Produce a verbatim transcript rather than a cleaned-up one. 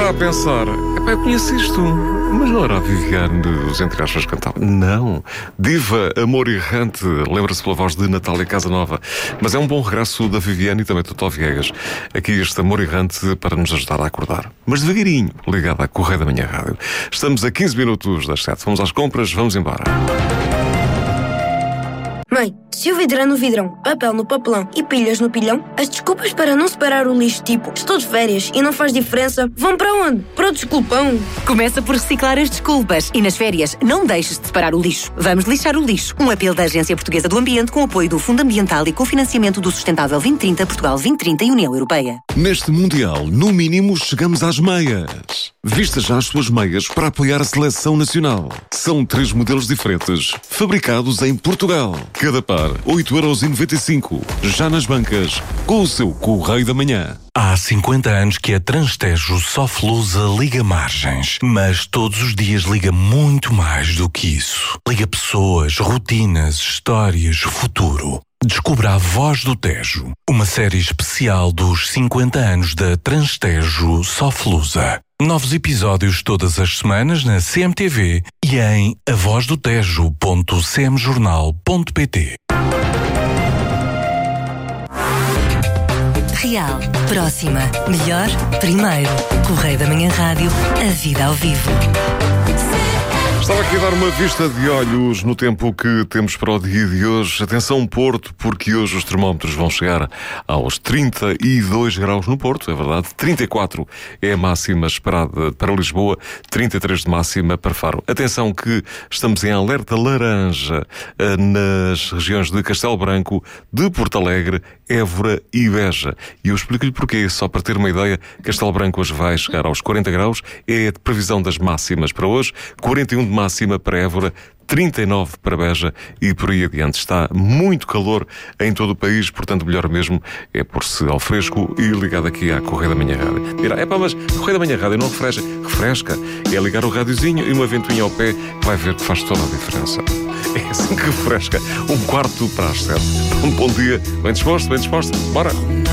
a pensar, epá, eu conheço isto, mas não era a Viviane dos Entre Aspas cantava. Não, Diva, Amor Errante, lembra-se pela voz de Natália Casanova. Mas é um bom regresso da Viviane e também do Tó Viegas. Aqui este Amor Errante para nos ajudar a acordar. Mas devagarinho, ligado à Correio da Manhã Rádio. Estamos a quinze minutos das sete. Vamos às compras, vamos embora. Mãe, se o vidro é no vidrão, papel no papelão e pilhas no pilhão, as desculpas para não separar o lixo, tipo estou de férias e não faz diferença, vão para onde? Para o desculpão. Começa por reciclar as desculpas e nas férias não deixes de separar o lixo. Vamos lixar o lixo. Um apelo da Agência Portuguesa do Ambiente com apoio do Fundo Ambiental e com financiamento do Sustentável vinte trinta, Portugal vinte trinta e União Europeia. Neste Mundial, no mínimo, chegamos às meias. Vista já as suas meias para apoiar a seleção nacional. São três modelos diferentes, fabricados em Portugal. Cada par, oito euros e noventa e cinco. Já nas bancas, com o seu Correio da Manhã. Há cinquenta anos que a Transtejo Soflusa liga margens, mas todos os dias liga muito mais do que isso. Liga pessoas, rotinas, histórias, futuro. Descubra A Voz do Tejo, uma série especial dos cinquenta anos da Transtejo Soflusa. Novos episódios todas as semanas na C M T V e em a voz do tejo ponto c m jornal ponto p t. Real, próxima, melhor, primeiro. Correio da Manhã Rádio, a vida ao vivo. Estava aqui a dar uma vista de olhos no tempo que temos para o dia de hoje. Atenção Porto, porque hoje os termómetros vão chegar aos trinta e dois graus no Porto, é verdade. trinta e quatro é a máxima esperada para Lisboa, trinta e três de máxima para Faro. Atenção que estamos em alerta laranja nas regiões de Castelo Branco, de Porto Alegre, Évora e Beja. E eu explico-lhe porquê, só para ter uma ideia. Castelo Branco hoje vai chegar aos quarenta graus, é a previsão das máximas para hoje, quarenta e um de máxima para Évora, trinta e nove para Beja e por aí adiante. Está muito calor em todo o país, portanto melhor mesmo é pôr-se ao fresco e ligado aqui à Correio da Manhã Rádio. Dirá, é pá, mas Correio da Manhã Rádio não refresca. Refresca. É ligar o rádiozinho e uma ventoinha ao pé que vai ver que faz toda a diferença. É assim que refresca. Um quarto para as sete. Um bom dia. Bem disposto, bem disposto. Bora!